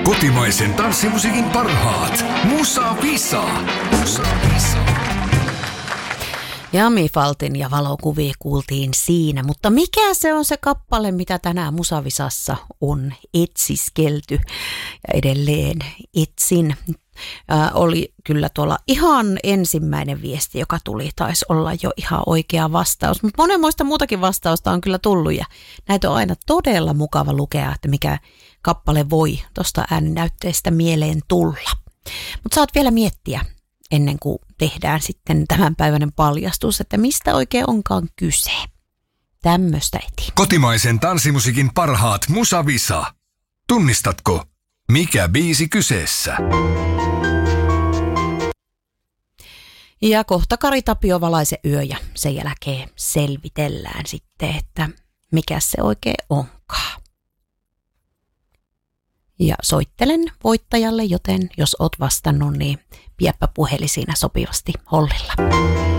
Kotimaisen tanssimusiikin parhaat. Musa Visa. Ja Mifaltin ja valokuvia kuultiin siinä, mutta mikä se on se kappale, mitä tänään Musavisassa on etsiskelty ja edelleen etsin. Oli kyllä tuolla ihan ensimmäinen viesti, joka tuli, taisi olla jo ihan oikea vastaus, mutta monenmoista muutakin vastausta on kyllä tullut ja näitä on aina todella mukava lukea, että mikä kappale voi tuosta ääninäytteestä mieleen tulla. Mutta saat vielä miettiä ennen kuin tehdään sitten tämänpäiväinen paljastus, että mistä oikein onkaan kyse. Tämmöistä etiin. Kotimaisen tanssimusiikin parhaat Musa Visa. Tunnistatko, mikä biisi kyseessä? Ja kohta Kari Tapio valaise yö ja sen jälkeen selvitellään sitten, että mikä se oikein onkaan. Ja soittelen voittajalle, joten jos oot vastannut, niin pieppä puhelin siinä sopivasti hollilla.